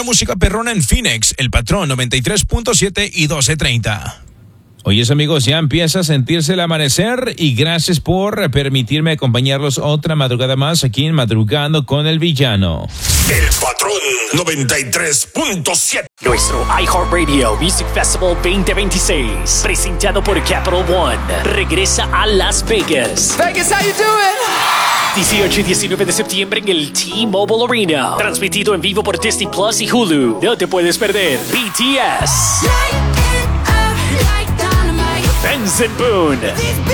música perrona en Phoenix, El Patrón 93.7 y 1230. Oyes, amigos, ya empieza a sentirse el amanecer y gracias por permitirme acompañarlos otra madrugada más aquí en Madrugando con el Villano. El Patrón 93.7. Nuestro iHeartRadio Music Festival 2026, presentado por Capital One, regresa a Las Vegas. Vegas, how you doing? 18 y 19 de septiembre en el T-Mobile Arena. Transmitido en vivo por Disney Plus y Hulu. No te puedes perder. BTS. Benson Boone.